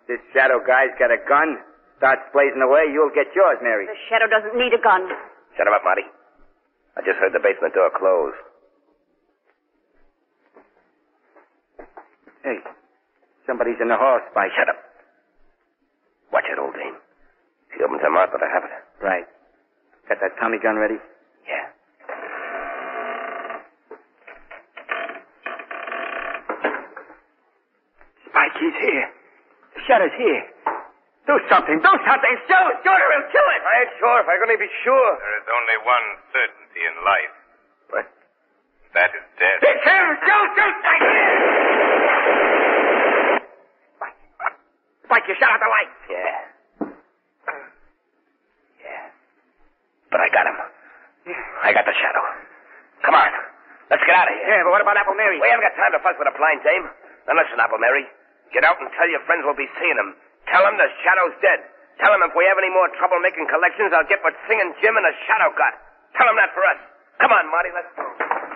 This shadow guy's got a gun. Starts blazing away, you'll get yours, Mary. The shadow doesn't need a gun. Shut him up, Marty. I just heard the basement door close. Hey, somebody's in the hall, Spike. Shut up. Watch it, old dame. She opens her mouth with a habit. Right. Got that Tommy gun ready? Yeah. Spike, he's here. The shadow's here. Do something. Do something. Shoot it or he'll kill it. I ain't sure if I can only be sure. There is only one certainty in life. What? That is death. It's him. Shoot, Spike. Spike, you shut out the light. Yeah. But I got him. I got the shadow. Come on. Let's get out of here. Yeah, but what about Apple Mary? We haven't got time to fuss with a blind dame. Now listen, Apple Mary. Get out and tell your friends we'll be seeing him. Tell them the shadow's dead. Tell them if we have any more trouble making collections, I'll get what Singing Jim and the shadow got. Tell them that for us. Come on, Marty, let's go.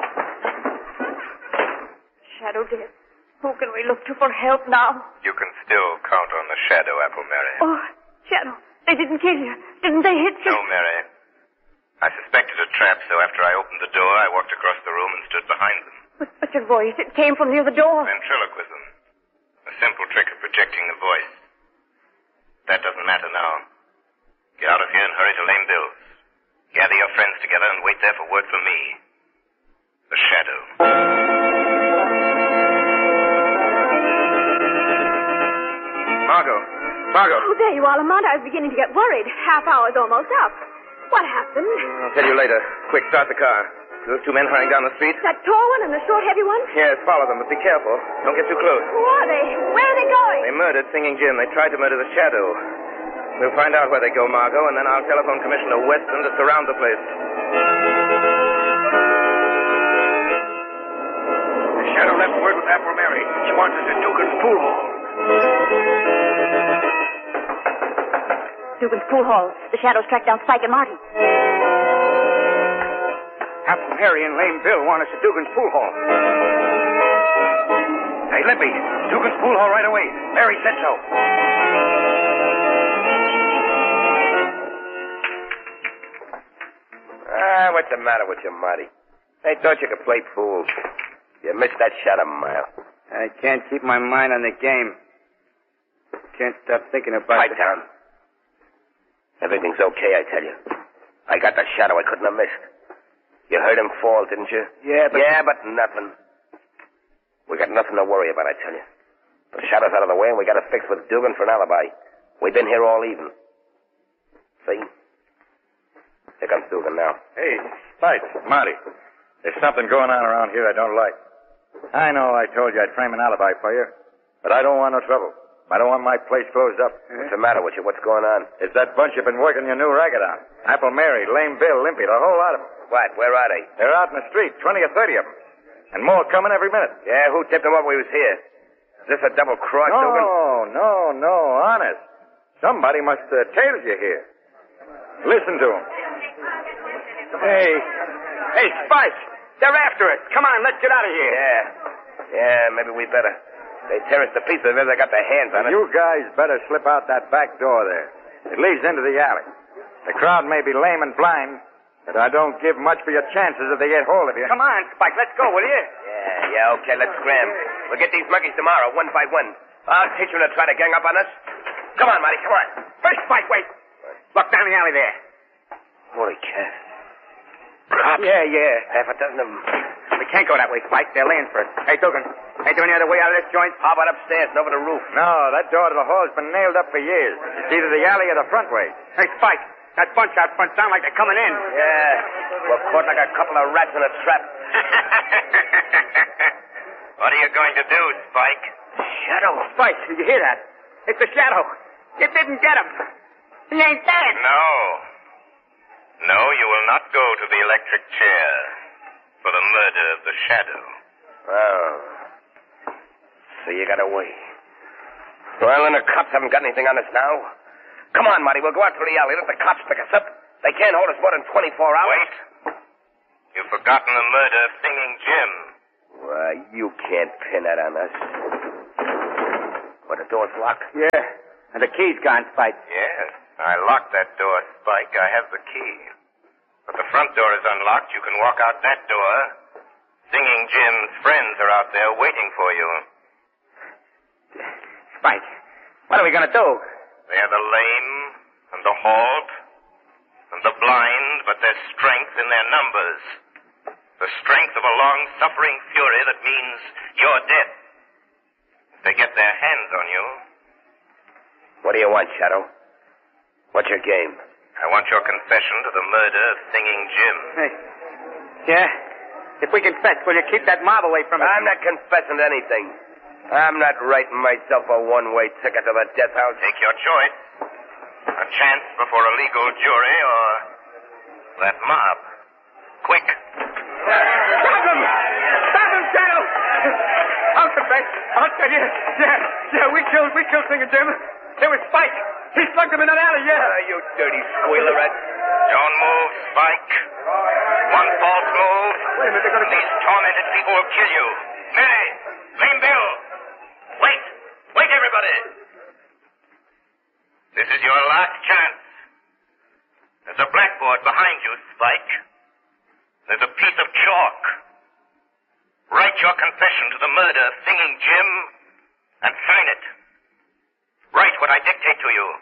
Shadow dead. Who can we look to for help now? You can still count on the shadow, Apple Mary. Oh, Shadow, they didn't kill you. Didn't they hit you? No, Mary. I suspected a trap, so after I opened the door, I walked across the room and stood behind them. But your voice, it came from near the door. Ventriloquism. A simple trick of projecting the voice. That doesn't matter now. Get out of here and hurry to Lame Bill's. Gather your friends together and wait there for word from me. The shadow. Margot. Oh, there you are, Lamont. I was beginning to get worried. Half hour's almost up. What happened? I'll tell you later. Quick, start the car. Those two men hurrying down the street? That tall one and the short, heavy one? Yes, follow them, but be careful. Don't get too close. Who are they? Where are they going? They murdered Singing Jim. They tried to murder the shadow. We'll find out where they go, Margot, and then I'll telephone Commissioner Weston to surround the place. The shadow left word with Apple Mary. She wants us at Dugan's pool hall. Dugan's pool hall. The shadows tracked down Spike and Marty. Apple Mary and Lame Bill want us at Dugan's pool hall. Hey, Lippy, Dugan's pool hall right away. Mary said so. What's the matter with you, Marty? I thought you could play pool. You missed that shot a mile. I can't keep my mind on the game. Can't stop thinking about Pipe down. Everything's okay, I tell you. I got the shadow I couldn't have missed. You heard him fall, didn't you? Yeah, but nothing. We got nothing to worry about, I tell you. The shadow's out of the way, and we got to fix with Dugan for an alibi. We've been here all evening. See? Here comes Dugan now. Hey, Spike, Marty. There's something going on around here I don't like. I know I told you I'd frame an alibi for you, but I don't want no trouble. I don't want my place closed up. What's the matter with you? What's going on? It's that bunch you've been working your new racket on. Apple Mary, Lame Bill, Limpy, the whole lot of them. What? Where are they? They're out in the street, 20 or 30 of them. And more coming every minute. Yeah, who tipped them off we was here? Is this a double cross, Dugan? No, honest. Somebody must have tailed you here. Listen to them. Hey, Spike! They're after us. Come on, let's get out of here. Yeah, maybe we better. They tear us to pieces if they got their hands on us. You guys better slip out that back door there. It leads into the alley. The crowd may be lame and blind, but I don't give much for your chances if they get hold of you. Come on, Spike, let's go, will you? Yeah, okay, let's scram. We'll get these monkeys tomorrow, one by one. I'll teach them to try to gang up on us. Come on, Marty, come on. First, Spike, wait. Look down the alley there. Holy cat. Cops? Yeah. Half a dozen of them. We can't go that way, Spike. They're laying for us. Hey, Dugan, ain't there any other way out of this joint? How about upstairs and over the roof? No, that door to the hall's been nailed up for years. It's either the alley or the front way. Hey, Spike, that bunch out front sound like they're coming in. Yeah, we're caught like a couple of rats in a trap. What are you going to do, Spike? Shadow. Spike, did you hear that? It's the shadow. You didn't get him. He ain't dead. No, you will not go to the electric chair for the murder of the shadow. Oh. So you got away. Well, then the cops haven't got anything on us now. Come on, Marty, we'll go out to the alley. Let the cops pick us up. They can't hold us more than 24 hours. Wait. You've forgotten the murder of Singing Jim. Why, you can't pin that on us. But the door's locked. Yeah. And the key's gone, Spike. Yes, I locked that door, Spike. I have the key. But the front door is unlocked. You can walk out that door. Singing Jim's friends are out there waiting for you. Spike, what are we going to do? They're the lame and the halt and the blind, but there's strength in their numbers. The strength of a long-suffering fury that means your death. If they get their hands on you. What do you want, Shadow? What's your game? I want your confession to the murder of Singing Jim. Hey. Yeah? If we confess, will you keep that mob away from us? I'm not confessing to anything. I'm not writing myself a one-way ticket to the death house. Take your choice. A chance before a legal jury or that mob. Quick. Stop him! Stop him, Shadow! I'll confess. I'll tell you. Yeah, we killed Singing Jim. It was Spike. He slugged him in an alley, yeah. You dirty squealerette. Don't move, Spike. One false move. Wait a minute, they're going to... These tormented people will kill you. Mary! Lame Bill! Wait! Wait, everybody! This is your last chance. There's a blackboard behind you, Spike. There's a piece of chalk. Write your confession to the murder of Singing Jim and sign it. Write what I dictate to you.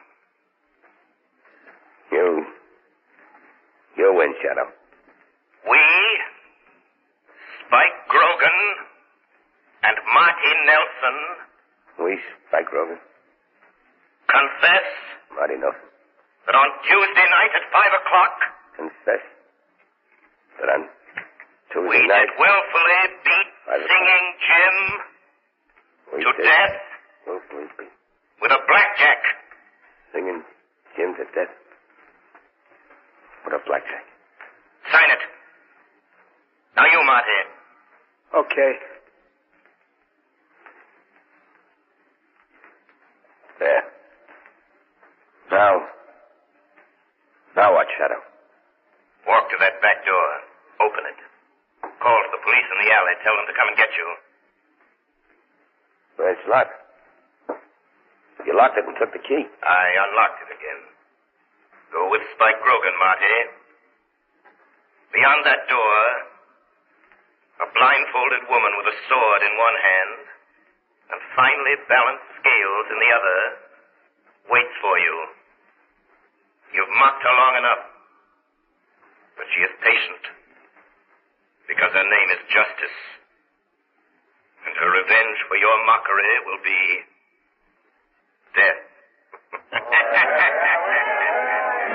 You win, Shadow. We, Spike Grogan, and Marty Nelson... We, Spike Grogan. Confess... Marty Nelson. That on Tuesday night at 5 o'clock... Confess. That on Tuesday we night... did willfully beat Singing Jim to death... Willfully beat. With a blackjack. Singing Jim to death. With a blackjack. Sign it. Now you, Marty. Okay. There. Now what, Shadow? Walk to that back door. Open it. Call to the police in the alley. Tell them to come and get you. Well, it's locked. You locked it and took the key. I unlocked it again. Go with Spike Grogan, Marty. Beyond that door, a blindfolded woman with a sword in one hand and finely balanced scales in the other waits for you. You've mocked her long enough, but she is patient because her name is Justice, and her revenge for your mockery will be